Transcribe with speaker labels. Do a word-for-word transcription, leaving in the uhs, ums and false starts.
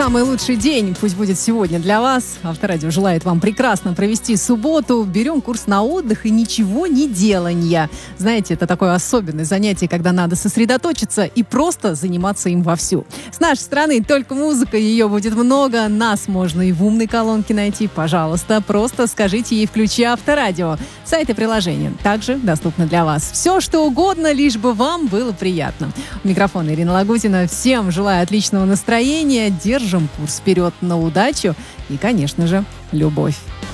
Speaker 1: Самый лучший день пусть будет сегодня для вас. Авторадио желает вам прекрасно провести субботу. Берем курс на отдых и ничего не деланья. Знаете, это такое особенное занятие, когда надо сосредоточиться и просто заниматься им вовсю. С нашей стороны только музыка, ее будет много. Нас можно и в умной колонке найти. Пожалуйста, просто скажите ей «Включи Авторадио». Сайт и приложение также доступны для вас. Все, что угодно, лишь бы вам было приятно. У микрофона Ирина Лагутина. Всем желаю отличного настроения. Держим курс вперед на удачу и, конечно же, любовь.